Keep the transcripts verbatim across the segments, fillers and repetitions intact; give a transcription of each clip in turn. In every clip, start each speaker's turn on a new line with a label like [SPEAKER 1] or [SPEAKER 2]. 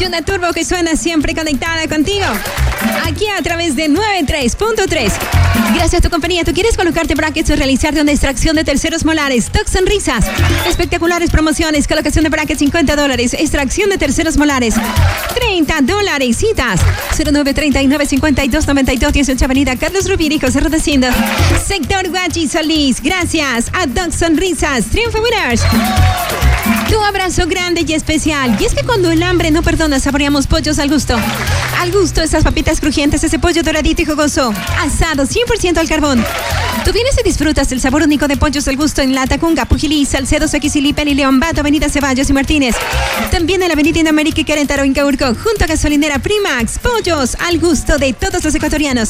[SPEAKER 1] Yuna Turbo que suena siempre conectada contigo. Aquí a través de noventa y tres punto tres. Gracias a tu compañía. ¿Tú quieres colocarte brackets o realizarte una extracción de terceros molares? Doc Sonrisas. Espectaculares promociones. Colocación de brackets cincuenta dólares. Extracción de terceros molares treinta dólares. Citas cero nueve treinta y nueve cincuenta y dos noventa y dos dieciocho Avenida Carlos Rubiri, José Rodecindo. Sector Guachi Solís. Gracias a Doc Sonrisas. Triunfo Winners. Tu abrazo grande y especial. Y es que cuando el hambre no perdona, saboreamos pollos al gusto. Al gusto, esas papitas crujientes, ese pollo doradito y jugoso. Asado, cien por ciento al carbón. Tú vienes y disfrutas el sabor único de pollos al gusto en La Tacunga, Pujilí, Salcedo, Soquisilipen Penny, León, Bato, Avenida Ceballos y Martínez. También en la Avenida Indoamérica y Querétaro, Incaurco, junto a Gasolinera Primax. Pollos al gusto de todos los ecuatorianos.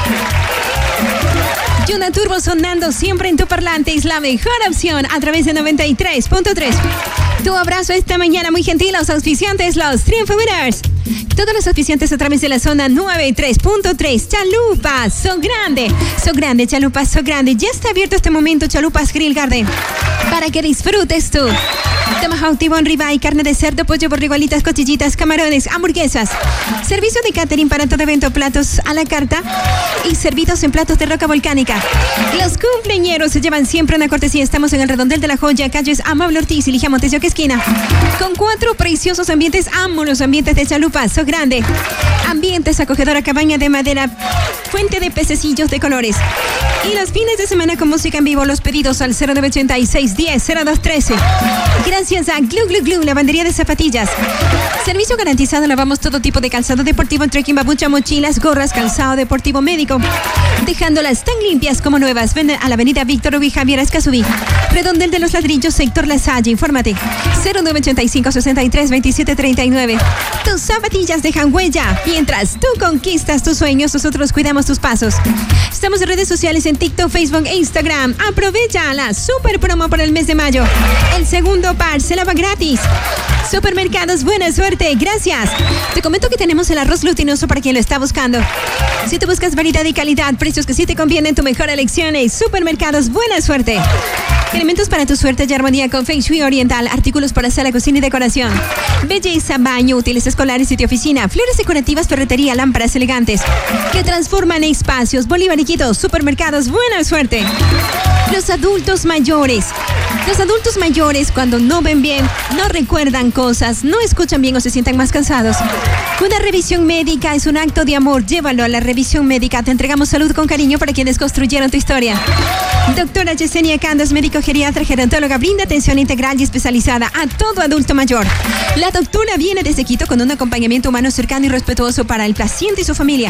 [SPEAKER 1] Yuna Turbo sonando siempre en tu parlante. Es la mejor opción a través de noventa y tres punto tres. Tu abrazo esta mañana muy gentil a los auspiciantes, los Triunfo Winners. Todos los auspiciantes a través de la zona noventa y tres punto tres. Chalupas, son grande, son grande, Chalupas, son grande. Ya está abierto este momento Chalupas Grill Garden para que disfrutes tú. Tomahawk, tibón, ribeye, carne de cerdo, pollo, borrigualitas, cochillitas, camarones, hamburguesas. Servicio de catering para todo evento, platos a la carta y servidos en platos de roca volcánica. Los cumpleañeros se llevan siempre una cortesía. Estamos en el Redondel de la Joya, calles Amable Ortiz y Ligia Montes, que esquina. Con cuatro preciosos ambientes, amo los ambientes de Chalupas, so grande. Ambientes, acogedora cabaña de madera, fuente de pececillos de colores. Y los fines de semana con música en vivo, los pedidos al cero nueve ochenta y seis diez cero dos trece. Gracias a Glu Glu Glu, lavandería de zapatillas. Servicio garantizado, lavamos todo tipo de calzado deportivo, trekking, babucha, mochilas, gorras, calzado deportivo médico, dejándolas tan limpias como nuevas. Ven a la avenida Víctor Hugo y Javier Escazubí, Redondel de los Ladrillos, sector La Salle. Infórmate cero nueve ochenta y cinco sesenta y tres veintisiete treinta y nueve. Tus zapatillas dejan huella. Mientras tú conquistas tus sueños, nosotros cuidamos tus pasos. Estamos en redes sociales en TikTok, Facebook e Instagram. Aprovecha la super promo por el mes de mayo. El segundo par se lava gratis. Supermercados, buena suerte, gracias. Te comento que tenemos el arroz glutinoso para quien lo está buscando. Si tú buscas variedad y calidad, precios que sí te convienen, tu mejor elección es Supermercados, buena suerte. Elementos para tu suerte y armonía con Feng Shui Oriental. Artículos para sala, cocina y decoración. Belleza, baño, útiles escolares y de oficina. Flores decorativas, ferretería, lámparas elegantes que transforman espacios. Bolívar y Quito, Supermercados, buena suerte. Los adultos mayores. Los adultos mayores, cuando no ven bien, no recuerdan cosas, no escuchan bien o se sientan más cansados. Una revisión médica es un acto de amor. Llévalo a la revisión médica. Te entregamos salud con cariño para quienes construyeron tu historia. Doctora Yesenia Candas, médico geriatra, gerontóloga, brinda atención integral y especializada a todo adulto mayor. La doctora viene desde Quito con un acompañamiento humano cercano y respetuoso para el paciente y su familia.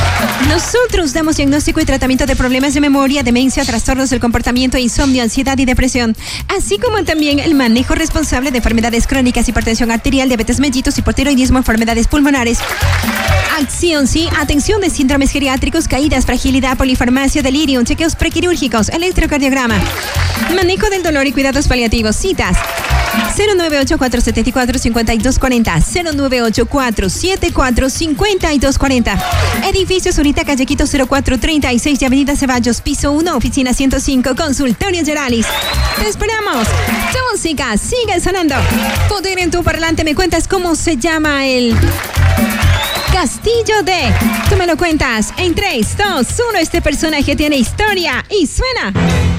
[SPEAKER 1] Nosotros damos diagnóstico y tratamiento de problemas de memoria, demencia, trastornos del comportamiento, insomnio, ansiedad y depresión, así como también el manejo responsable de enfermedades crónicas, hipertensión arterial, diabetes mellitus, hipotiroidismo, enfermedades pulmonares. Acción, sí, atención de síndromes geriátricos, caídas, fragilidad, polifarmacia, delirium, chequeos prequirúrgicos, electrocardiograma, manejo del dolor y cuidados paliativos. Citas cero nueve ocho cuatro siete cuatro cinco dos cuatro cero, cero nueve ocho cuatro siete cuatro cinco dos cuatro cero. Edificio Zurita, calle Quito cero cuatro treinta y seis de Avenida Ceballos, piso uno, oficina ciento cinco, Consultorio Geralis. Te esperamos. Tu música sigue sonando. Poder en tu parlante. Me cuentas cómo se llama el Castillo de... Tú me lo cuentas en tres, dos, uno. Este personaje tiene historia y suena.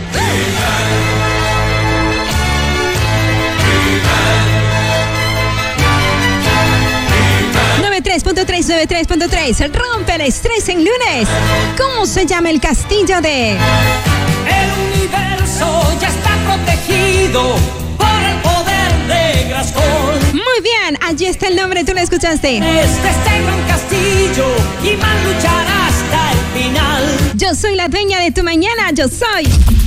[SPEAKER 1] noventa y tres punto tres, noventa y tres punto tres. Rompe el estrés en lunes. ¿Cómo se llama el castillo de...?
[SPEAKER 2] El universo ya está protegido por el poder de Grayskull.
[SPEAKER 1] Muy bien, allí está el nombre, tú lo escuchaste.
[SPEAKER 2] Este es este gran castillo y van a luchar hasta el final.
[SPEAKER 1] Yo soy la dueña de tu mañana, yo soy...